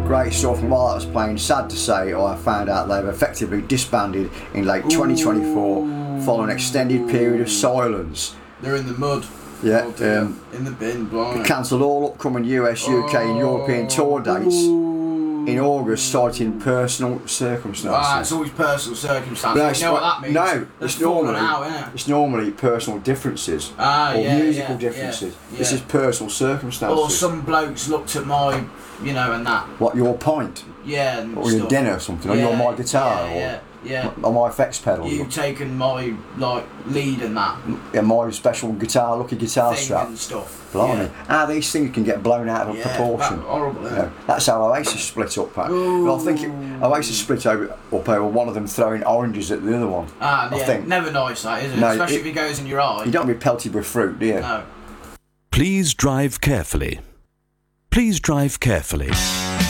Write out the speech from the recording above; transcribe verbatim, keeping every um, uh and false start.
Great stuff. And while that was playing, sad to say, I found out they've effectively disbanded in late twenty twenty-four following an extended period of silence. They're in the mud. Yeah, Oh, um, in the bin, blimey. Cancelled all upcoming U S, U K and European tour dates in August, citing personal circumstances. Ah, it's always personal circumstances. No, you know what that means? No, That's it's normally, out, isn't it? it's normally personal differences Ah, or yeah, musical yeah, differences. yeah, This yeah. is personal circumstances. Or some blokes looked at my, you know, and that. What, your pint? Yeah, and Or your stuff. dinner or something, yeah, or your my guitar, yeah, yeah, yeah. or, or my effects pedal. You've taken my, like, lead and that. Yeah, my special guitar, lucky guitar thing strap. and stuff. Blimey. Yeah. Ah, these things can get blown out of Yeah, proportion. that- horrible, isn't Yeah, it? that's how Oasis split up, Pat. Well, I think it, Oasis split over, up over one of them throwing oranges at the other one. Ah, I yeah. think. Never nice, that, is it? No, Especially it- if it goes in your eye. You don't be pelted with fruit, do you? No. Please drive carefully. Please drive carefully.